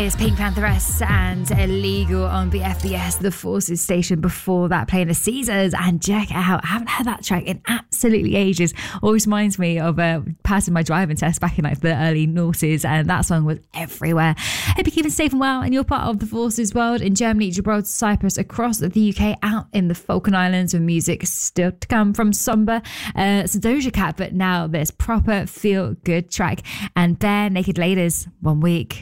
is Pink Pantheress and Illegal on the FBS, the Forces station. Before that, playing the Caesars, and check it out. I haven't heard that track in absolutely ages. Always reminds me of passing my driving test back in like the early noughties, and that song was everywhere. Hope you're keeping safe and well, and you're part of the Forces world in Germany, Gibraltar, Cyprus, across the UK, out in the Falkland Islands, with music still to come from Somber, some Doja Cat, but now this proper feel good track, and Bare Naked Ladies, 1 week.